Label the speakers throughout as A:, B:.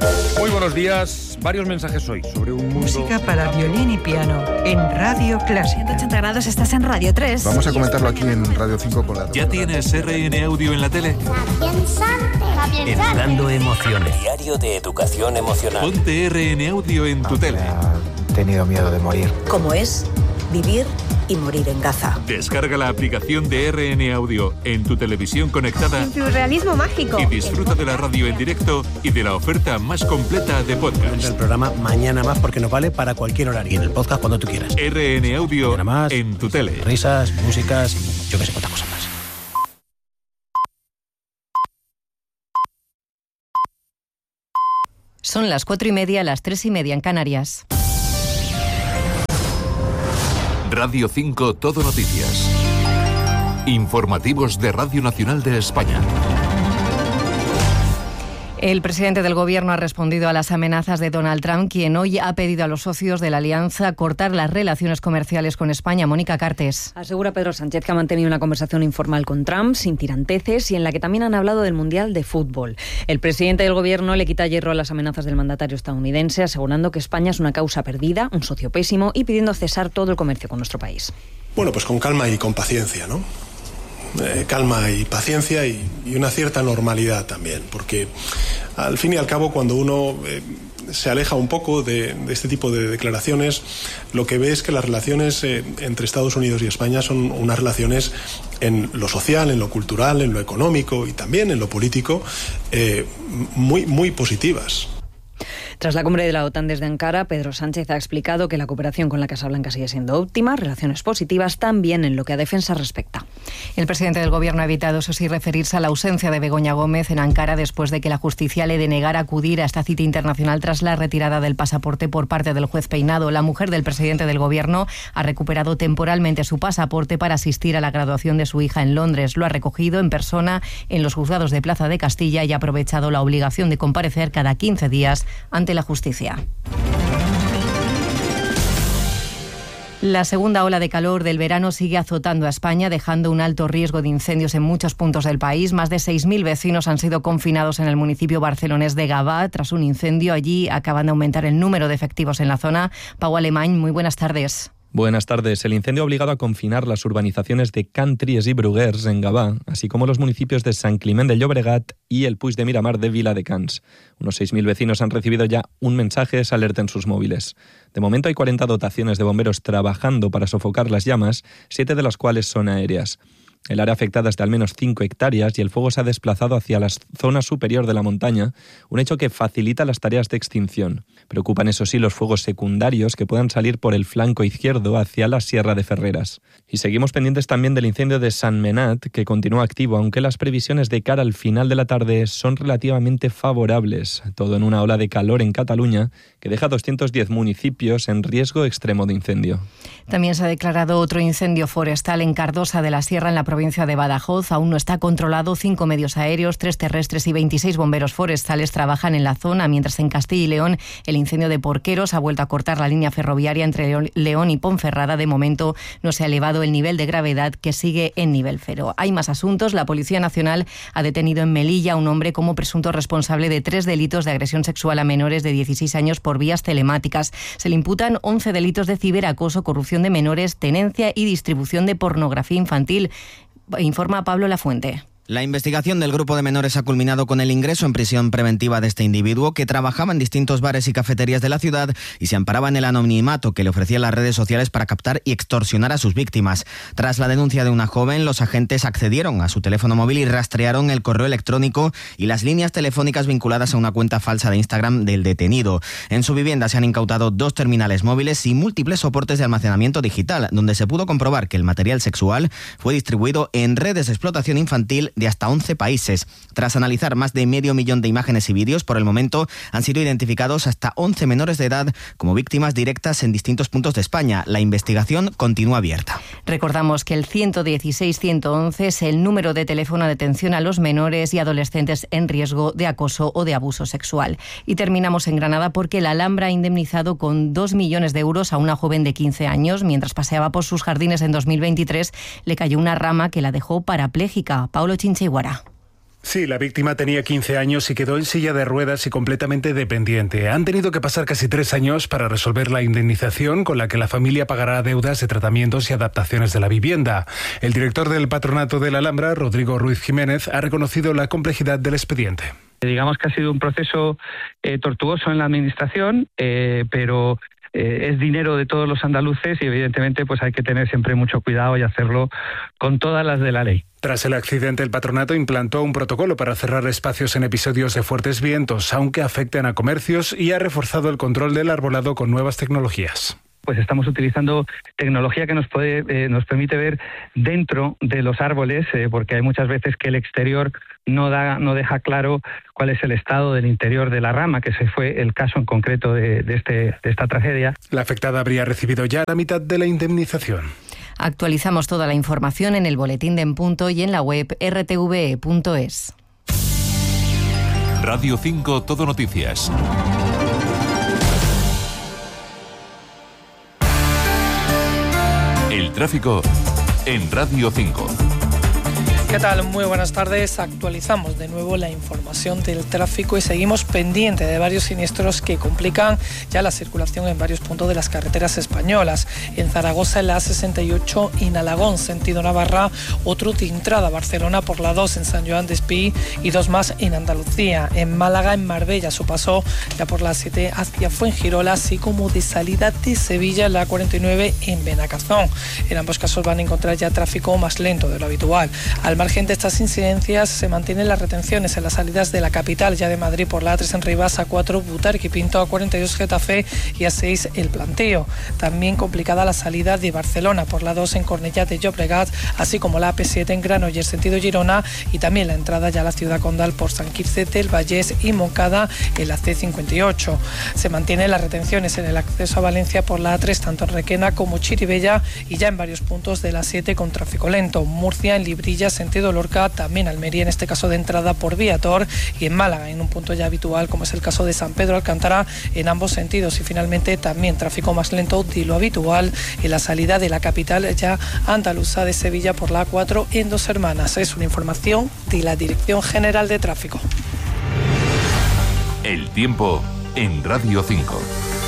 A: Muy buenos días. Varios mensajes hoy sobre un mundo...
B: Música para violín y piano en Radio Clásica.
C: 180 grados, estás en Radio 3.
D: Vamos a comentarlo aquí en Radio 5 con la...
E: ¿Ya tienes RN Audio en la tele?
F: Educando emociones.
G: Diario de educación emocional.
E: Ponte RN Audio en tu tele.
D: He tenido miedo de morir.
H: ¿Cómo es vivir y morir en Gaza?
E: Descarga la aplicación de RN Audio en tu televisión conectada.
C: En tu realismo mágico.
E: Y disfruta de la radio en directo y de la oferta más completa de podcast.
F: El programa Mañana Más porque nos vale para cualquier horario. Y en el podcast cuando tú quieras.
E: RN Audio
F: más,
E: en tu tele.
F: Risas, músicas y yo que sé cuántas cosas más.
I: Son las 4:30, las 3:30 en Canarias.
E: Radio 5 Todo Noticias. Informativos de Radio Nacional de España.
I: El presidente del Gobierno ha respondido a las amenazas de Donald Trump, quien hoy ha pedido a los socios de la alianza cortar las relaciones comerciales con España. Mónica Cartes.
J: Asegura Pedro Sánchez que ha mantenido una conversación informal con Trump, sin tiranteces, y en la que también han hablado del Mundial de Fútbol. El presidente del Gobierno le quita hierro a las amenazas del mandatario estadounidense, asegurando que España es una causa perdida, un socio pésimo, y pidiendo cesar todo el comercio con nuestro país.
K: Bueno, pues con calma y con paciencia, ¿no? Calma y paciencia y una cierta normalidad también, porque al fin y al cabo cuando uno se aleja un poco de este tipo de declaraciones, lo que ve es que las relaciones entre Estados Unidos y España son unas relaciones en lo social, en lo cultural, en lo económico y también en lo político muy, muy positivas.
J: Tras la cumbre de la OTAN desde Ankara, Pedro Sánchez ha explicado que la cooperación con la Casa Blanca sigue siendo óptima, relaciones positivas también en lo que a defensa respecta.
I: El presidente del Gobierno ha evitado, eso sí, referirse a la ausencia de Begoña Gómez en Ankara después de que la justicia le denegara acudir a esta cita internacional tras la retirada del pasaporte por parte del juez Peinado. La mujer del presidente del Gobierno ha recuperado temporalmente su pasaporte para asistir a la graduación de su hija en Londres. Lo ha recogido en persona en los juzgados de Plaza de Castilla y ha aprovechado la obligación de comparecer cada 15 días ante la justicia. La segunda ola de calor del verano sigue azotando a España, dejando un alto riesgo de incendios en muchos puntos del país. Más de 6.000 vecinos han sido confinados en el municipio barcelonés de Gavà tras un incendio. Allí acaban de aumentar el número de efectivos en la zona. Pau Alemany, muy buenas tardes.
L: Buenas tardes. El incendio ha obligado a confinar las urbanizaciones de Can Tries y Bruguers en Gavà, así como los municipios de Sant Climent de Llobregat y el Puig de Miramar de Viladecans. Unos 6.000 vecinos han recibido ya un mensaje de alerta en sus móviles. De momento hay 40 dotaciones de bomberos trabajando para sofocar las llamas, 7 de las cuales son aéreas. El área afectada es de al menos 5 hectáreas y el fuego se ha desplazado hacia la zona superior de la montaña, un hecho que facilita las tareas de extinción. Preocupan, eso sí, los fuegos secundarios que puedan salir por el flanco izquierdo hacia la Sierra de Ferreras. Y seguimos pendientes también del incendio de Sant Menat, que continúa activo, aunque las previsiones de cara al final de la tarde son relativamente favorables. Todo en una ola de calor en Cataluña que deja 210 municipios en riesgo extremo de incendio.
I: También se ha declarado otro incendio forestal en Cardosa de la Sierra, en la provincia de Badajoz. Aún no está controlado. 5 medios aéreos, 3 terrestres y 26 bomberos forestales trabajan en la zona, mientras en Castilla y León el incendio de Porqueros ha vuelto a cortar la línea ferroviaria entre León y Ponferrada. De momento no se ha elevado el nivel de gravedad, que sigue en nivel 0. Hay más asuntos. La Policía Nacional ha detenido en Melilla a un hombre como presunto responsable de 3 delitos de agresión sexual a menores de 16 años por vías telemáticas. Se le imputan 11 delitos de ciberacoso, corrupción de menores, tenencia y distribución de pornografía infantil. Informa Pablo Lafuente.
M: La investigación del grupo de menores ha culminado con el ingreso en prisión preventiva de este individuo, que trabajaba en distintos bares y cafeterías de la ciudad y se amparaba en el anonimato que le ofrecían las redes sociales para captar y extorsionar a sus víctimas. Tras la denuncia de una joven, los agentes accedieron a su teléfono móvil y rastrearon el correo electrónico y las líneas telefónicas vinculadas a una cuenta falsa de Instagram del detenido. En su vivienda se han incautado 2 terminales móviles y múltiples soportes de almacenamiento digital, donde se pudo comprobar que el material sexual fue distribuido en redes de explotación infantil de hasta 11 países. Tras analizar más de 500.000 de imágenes y vídeos, por el momento han sido identificados hasta 11 menores de edad como víctimas directas en distintos puntos de España. La investigación continúa abierta.
I: Recordamos que el 116-111 es el número de teléfono de atención a los menores y adolescentes en riesgo de acoso o de abuso sexual. Y terminamos en Granada porque la Alhambra ha indemnizado con 2 millones de euros a una joven de 15 años. Mientras paseaba por sus jardines en 2023, le cayó una rama que la dejó parapléjica. Paulo Chinchiguara.
N: Sí, la víctima tenía 15 años y quedó en silla de ruedas y completamente dependiente. Han tenido que pasar casi 3 años para resolver la indemnización con la que la familia pagará deudas de tratamientos y adaptaciones de la vivienda. El director del Patronato de la Alhambra, Rodrigo Ruiz Jiménez, ha reconocido la complejidad del expediente.
O: Digamos que ha sido un proceso tortuoso en la administración, pero es dinero de todos los andaluces y evidentemente pues hay que tener siempre mucho cuidado y hacerlo con todas las de la ley.
N: Tras el accidente, el patronato implantó un protocolo para cerrar espacios en episodios de fuertes vientos, aunque afecten a comercios, y ha reforzado el control del arbolado con nuevas tecnologías.
O: Pues estamos utilizando tecnología que nos permite ver dentro de los árboles, porque hay muchas veces que el exterior no deja claro cuál es el estado del interior de la rama, que ese fue el caso en concreto de esta tragedia.
N: La afectada habría recibido ya la mitad de la indemnización.
I: Actualizamos toda la información en el boletín de En Punto y en la web rtve.es.
E: Radio 5 Todo Noticias. El tráfico en Radio 5.
P: ¿Qué tal? Muy buenas tardes. Actualizamos de nuevo la información del tráfico y seguimos pendiente de varios siniestros que complican ya la circulación en varios puntos de las carreteras españolas. En Zaragoza, en la A68 y en Alagón, sentido Navarra, otro de entrada a Barcelona por la 2 en San Joan d'Espí y 2 más en Andalucía. En Málaga, en Marbella, su paso ya por la 7 hacia Fuengirola, así como de salida de Sevilla, en la 49 en Benacazón. En ambos casos van a encontrar ya tráfico más lento de lo habitual. Al margen de estas incidencias, se mantienen las retenciones en las salidas de la capital, ya de Madrid por la A3 en Rivas, A4 Butarque y Pinto, A42 Getafe y A6 El Planteo. También complicada la salida de Barcelona por la 2 en Cornellà de Llobregat, así como la AP7 en Granollers sentido Girona, y también la entrada ya a la ciudad condal por Sant Quirze del Vallès y Montcada en la C58. Se mantienen las retenciones en el acceso a Valencia por la A3, tanto en Requena como Chirivella, y ya en varios puntos de la 7 con tráfico lento. Murcia, en Librilla, sentido Lorca, también Almería, en este caso de entrada por Viator, y en Málaga, en un punto ya habitual, como es el caso de San Pedro Alcántara, en ambos sentidos. Y finalmente también tráfico más lento de lo habitual en la salida de la capital ya andaluza de Sevilla por la A4 en Dos Hermanas. Es una información de la Dirección General de Tráfico.
E: El tiempo en Radio 5.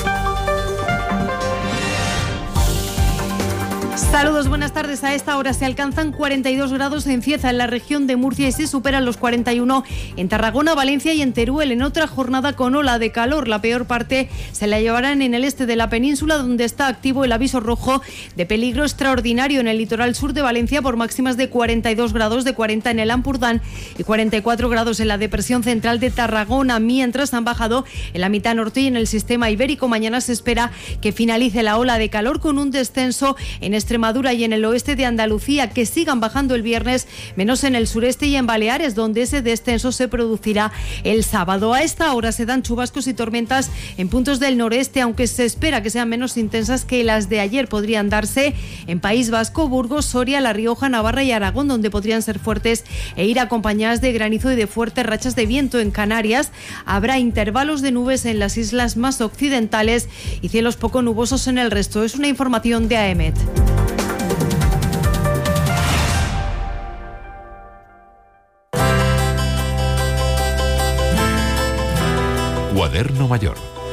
Q: Saludos, buenas tardes. A esta hora se alcanzan 42 grados en Cieza, en la región de Murcia, y se superan los 41 en Tarragona, Valencia y en Teruel, en otra jornada con ola de calor. La peor parte se la llevarán en el este de la península, donde está activo el aviso rojo de peligro extraordinario en el litoral sur de Valencia por máximas de 42 grados, de 40 en el Ampurdán y 44 grados en la depresión central de Tarragona, mientras han bajado en la mitad norte y en el sistema ibérico. Mañana se espera que finalice la ola de calor con un descenso en Extremadura y en el oeste de Andalucía, que sigan bajando el viernes, menos en el sureste y en Baleares, donde ese descenso se producirá el sábado. A esta hora se dan chubascos y tormentas en puntos del noreste, aunque se espera que sean menos intensas que las de ayer. Podrían darse en País Vasco, Burgos, Soria, La Rioja, Navarra y Aragón, donde podrían ser fuertes e ir acompañadas de granizo y de fuertes rachas de viento. En Canarias habrá intervalos de nubes en las islas más occidentales y cielos poco nubosos en el resto. Es una información de AEMET.
E: Cuaderno Mayor.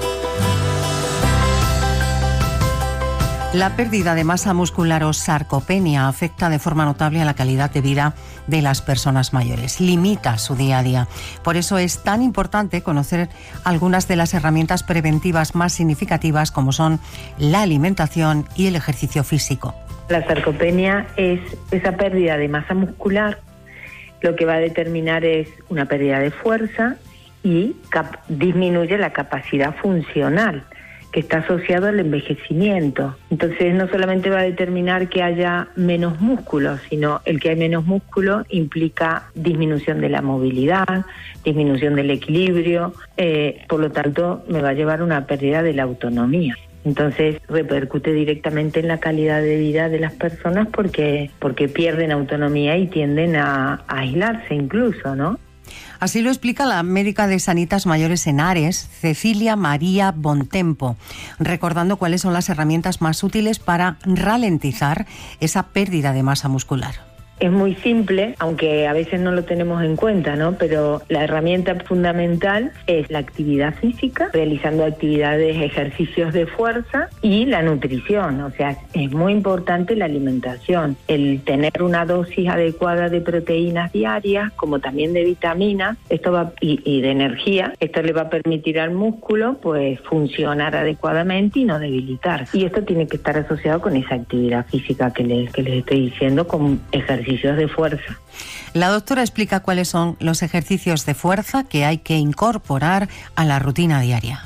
R: La pérdida de masa muscular o sarcopenia afecta de forma notable a la calidad de vida de las personas mayores, limita su día a día. Por eso es tan importante conocer algunas de las herramientas preventivas más significativas, como son la alimentación y el ejercicio físico.
S: La sarcopenia es esa pérdida de masa muscular. Lo que va a determinar es una pérdida de fuerza y disminuye la capacidad funcional, que está asociado al envejecimiento. Entonces no solamente va a determinar que haya menos músculo, sino el que hay menos músculo implica disminución de la movilidad, disminución del equilibrio, por lo tanto me va a llevar a una pérdida de la autonomía. Entonces repercute directamente en la calidad de vida de las personas porque pierden autonomía y tienden a aislarse incluso, ¿no?
R: Así lo explica la médica de Sanitas Mayores en Ares, Cecilia María Bontempo, recordando cuáles son las herramientas más útiles para ralentizar esa pérdida de masa muscular.
S: Es muy simple, aunque a veces no lo tenemos en cuenta, ¿no? Pero la herramienta fundamental es la actividad física, realizando actividades, ejercicios de fuerza y la nutrición. O sea, es muy importante la alimentación, el tener una dosis adecuada de proteínas diarias, como también de vitaminas, esto va y de energía. Esto le va a permitir al músculo, pues, funcionar adecuadamente y no debilitarse. Y esto tiene que estar asociado con esa actividad física que les estoy diciendo, con ejercicios de fuerza.
R: La doctora explica cuáles son los ejercicios de fuerza que hay que incorporar a la rutina diaria.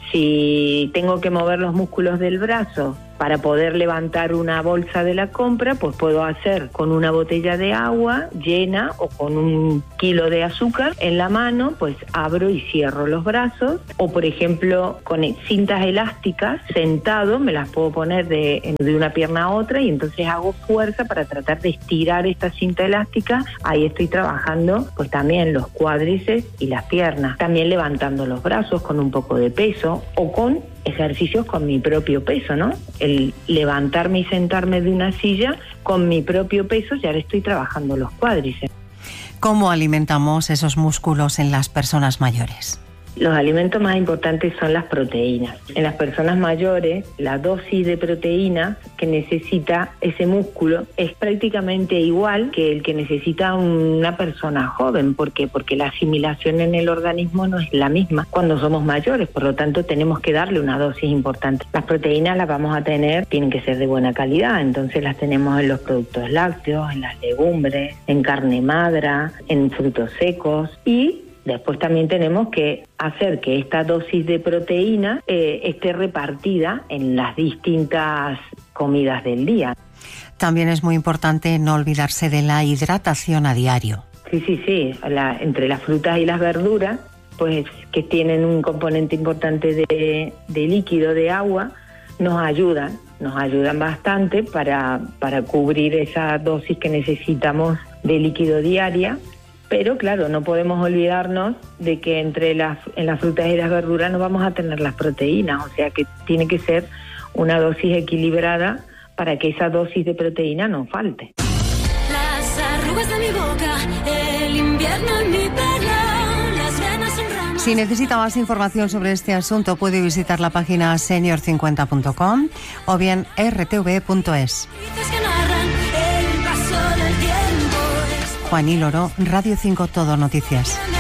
S: Si tengo que mover los músculos del brazo para poder levantar una bolsa de la compra, pues puedo hacer con una botella de agua llena o con 1 kilo de azúcar en la mano, pues abro y cierro los brazos. O, por ejemplo, con cintas elásticas, sentado, me las puedo poner de una pierna a otra y entonces hago fuerza para tratar de estirar esta cinta elástica. Ahí estoy trabajando pues también los cuádriceps y las piernas. También levantando los brazos con un poco de peso o con ejercicios con mi propio peso, ¿no? El levantarme y sentarme de una silla con mi propio peso, ya le estoy trabajando los cuádriceps.
R: ¿Cómo alimentamos esos músculos en las personas mayores?
S: Los alimentos más importantes son las proteínas. En las personas mayores, la dosis de proteína que necesita ese músculo es prácticamente igual que el que necesita una persona joven. ¿Por qué? Porque la asimilación en el organismo no es la misma cuando somos mayores, por lo tanto tenemos que darle una dosis importante. Las proteínas las vamos a tener, tienen que ser de buena calidad, entonces las tenemos en los productos lácteos, en las legumbres, en carne magra, en frutos secos y después también tenemos que hacer que esta dosis de proteína esté repartida en las distintas comidas del día.
R: También es muy importante no olvidarse de la hidratación a diario.
S: Sí. Entre las frutas y las verduras, pues que tienen un componente importante de líquido, de agua, nos ayudan bastante para cubrir esa dosis que necesitamos de líquido diaria. Pero claro, no podemos olvidarnos de que en las frutas y las verduras no vamos a tener las proteínas, o sea que tiene que ser una dosis equilibrada para que esa dosis de proteína no falte.
T: Las arrugas de mi boca, el invierno en mi pelo, las venas son ramas.
R: Si necesita más información sobre este asunto, puede visitar la página senior50.com o bien rtv.es. Juan y Loro, Radio 5 Todo Noticias.